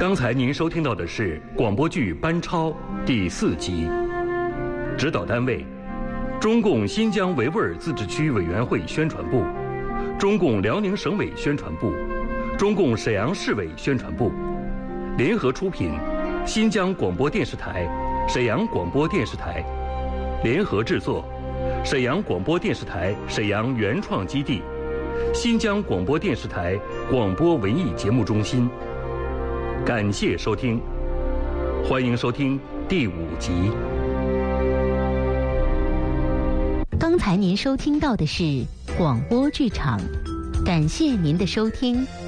刚才您收听到的是广播剧《班超》第4集，指导单位：中共新疆维吾尔自治区委员会宣传部、中共辽宁省委宣传部、中共沈阳市委宣传部，联合出品，新疆广播电视台、沈阳广播电视台，联合制作，沈阳广播电视台沈阳原创基地，新疆广播电视台广播文艺节目中心。感谢收听，欢迎收听第5集。 刚才您收听到的是广播剧场，感谢您的收听。